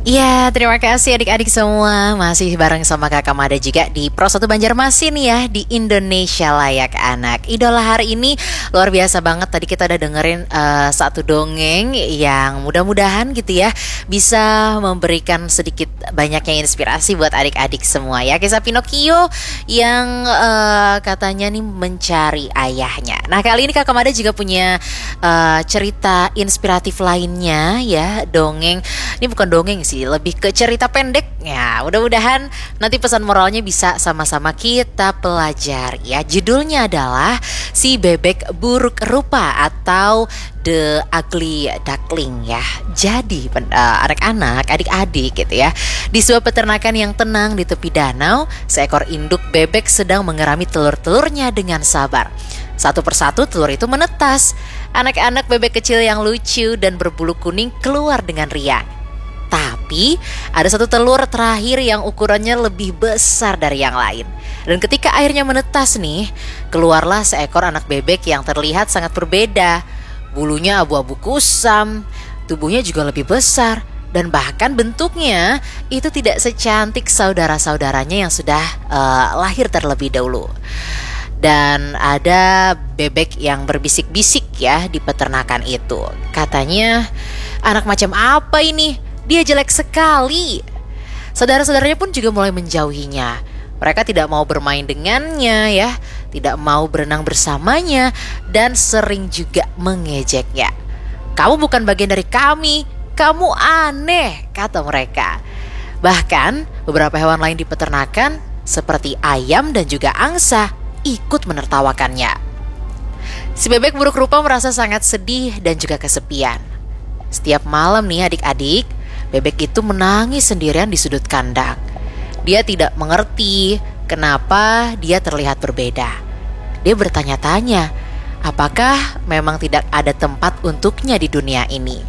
Ya, terima kasih adik-adik semua. Masih bareng sama Kakak Mada juga di Pro 1 Banjarmasin ya, di Indonesia Layak Anak. Idola hari ini luar biasa banget. Tadi kita udah dengerin satu dongeng yang mudah-mudahan gitu ya bisa memberikan sedikit banyaknya inspirasi buat adik-adik semua ya. Kisah Pinocchio yang katanya nih mencari ayahnya. Nah, kali ini Kakak Mada juga punya cerita inspiratif lainnya ya. Dongeng, ini bukan dongeng sih, lebih ke cerita pendek ya. Mudah-mudahan nanti pesan moralnya bisa sama-sama kita pelajari ya. Judulnya adalah Si Bebek Buruk Rupa atau The Ugly Duckling ya. Jadi anak-anak, adik-adik gitu ya, di sebuah peternakan yang tenang di tepi danau, seekor induk bebek sedang mengerami telur-telurnya dengan sabar. Satu persatu telur itu menetas. Anak-anak bebek kecil yang lucu dan berbulu kuning keluar dengan riang. Tapi ada satu telur terakhir yang ukurannya lebih besar dari yang lain. Dan ketika airnya menetas nih, keluarlah seekor anak bebek yang terlihat sangat berbeda. Bulunya abu-abu kusam, tubuhnya juga lebih besar, dan bahkan bentuknya itu tidak secantik saudara-saudaranya yang sudah lahir terlebih dahulu. Dan ada bebek yang berbisik-bisik ya di peternakan itu. Katanya, anak macam apa ini? Dia jelek sekali. Saudara-saudaranya pun juga mulai menjauhinya. Mereka tidak mau bermain dengannya ya, tidak mau berenang bersamanya, dan sering juga mengejeknya. Kamu bukan bagian dari kami, kamu aneh, kata mereka. Bahkan beberapa hewan lain di peternakan seperti ayam dan juga angsa ikut menertawakannya. Si bebek buruk rupa merasa sangat sedih dan juga kesepian. Setiap malam nih adik-adik, bebek itu menangis sendirian di sudut kandang. Dia tidak mengerti kenapa dia terlihat berbeda. Dia bertanya-tanya, apakah memang tidak ada tempat untuknya di dunia ini?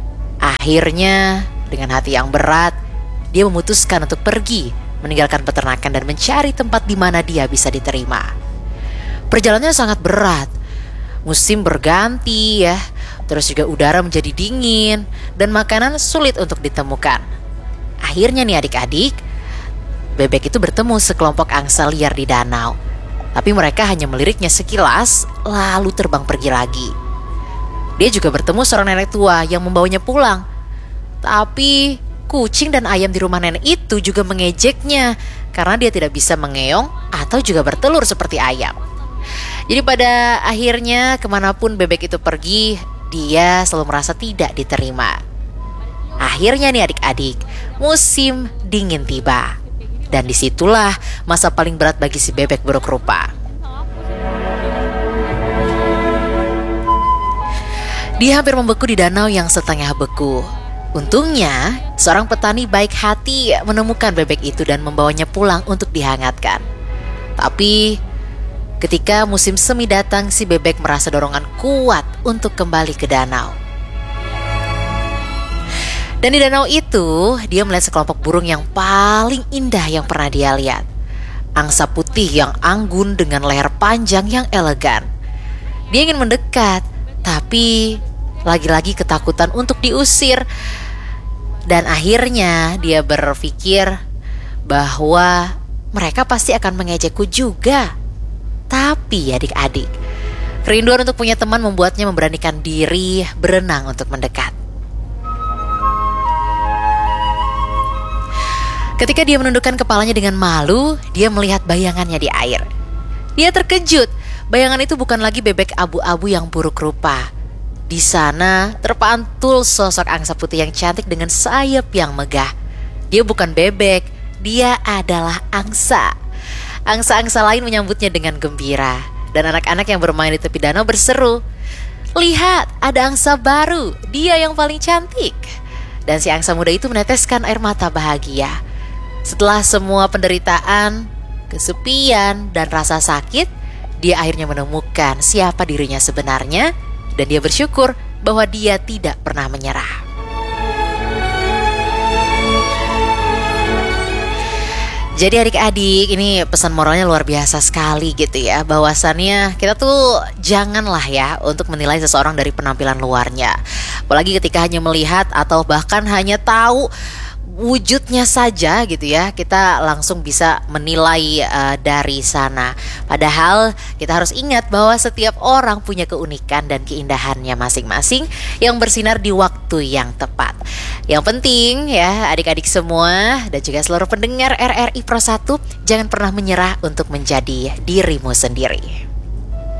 Akhirnya, dengan hati yang berat, dia memutuskan untuk pergi, meninggalkan peternakan dan mencari tempat di mana dia bisa diterima. Perjalanannya sangat berat. Musim berganti ya, terus juga udara menjadi dingin dan makanan sulit untuk ditemukan. Akhirnya nih adik-adik, bebek itu bertemu sekelompok angsa liar di danau. Tapi mereka hanya meliriknya sekilas, lalu terbang pergi lagi. Dia juga bertemu seorang nenek tua yang membawanya pulang. Tapi kucing dan ayam di rumah nenek itu juga mengejeknya karena dia tidak bisa mengeong atau juga bertelur seperti ayam. Jadi pada akhirnya kemanapun bebek itu pergi, dia selalu merasa tidak diterima. Akhirnya nih adik-adik, musim dingin tiba. Dan disitulah masa paling berat bagi si bebek buruk rupa. Dia hampir membeku di danau yang setengah beku. Untungnya, seorang petani baik hati menemukan bebek itu dan membawanya pulang untuk dihangatkan. Tapi ketika musim semi datang, si bebek merasa dorongan kuat untuk kembali ke danau. Dan di danau itu, dia melihat sekelompok burung yang paling indah yang pernah dia lihat. Angsa putih yang anggun dengan leher panjang yang elegan. Dia ingin mendekat, tapi lagi-lagi ketakutan untuk diusir. Dan akhirnya dia berpikir bahwa mereka pasti akan mengejekku juga. Tapi adik-adik, kerinduan untuk punya teman membuatnya memberanikan diri berenang untuk mendekat. Ketika dia menundukkan kepalanya dengan malu, dia melihat bayangannya di air. Dia terkejut, bayangan itu bukan lagi bebek abu-abu yang buruk rupa. Di sana terpantul sosok angsa putih yang cantik dengan sayap yang megah. Dia bukan bebek, dia adalah angsa. Angsa-angsa lain menyambutnya dengan gembira. Dan anak-anak yang bermain di tepi danau berseru, "Lihat, ada angsa baru, dia yang paling cantik." Dan si angsa muda itu meneteskan air mata bahagia. Setelah semua penderitaan, kesepian, dan rasa sakit, dia akhirnya menemukan siapa dirinya sebenarnya. Dan dia bersyukur bahwa dia tidak pernah menyerah. Jadi adik-adik, ini pesan moralnya luar biasa sekali gitu ya. Bahwasannya kita tuh janganlah ya untuk menilai seseorang dari penampilan luarnya. Apalagi ketika hanya melihat atau bahkan hanya tahu wujudnya saja gitu ya, kita langsung bisa menilai dari sana. Padahal kita harus ingat bahwa setiap orang punya keunikan dan keindahannya masing-masing yang bersinar di waktu yang tepat. Yang penting ya adik-adik semua dan juga seluruh pendengar RRI Pro 1, jangan pernah menyerah untuk menjadi dirimu sendiri.